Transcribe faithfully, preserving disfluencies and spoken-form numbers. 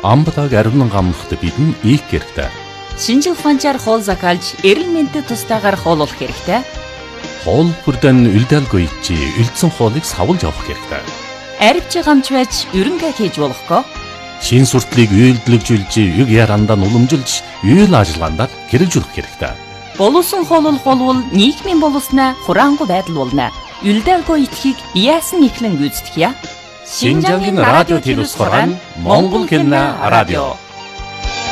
Амбатаг ариунан гамнахад бидэн ийх хэрэгтэй. Шинжил ухаанчаар хоол закалж, эрүүл мэндэд тустаагаар хооллох хэрэгтэй. Хоол бүрдэн үлдээлгүй чи үлдсэн хоолыг савлж авах хэрэгтэй. Арвч гамч байж өрөнгө хийж болохгүй. Шин суртлыг үйлдэлжүүлж, юг ярандаа уламжилж, үйл ажиллагаанд хэрэгжүүлэх хэрэгтэй. Боловсон хооллох болвол нийгмийн боловсноо хураангуй байдал болно. Үлдээлгүй итгэхийг яасан ихлэн гүйцэтгэе. Шинжангийн радио телевиз хорон Монгол хэлний радио.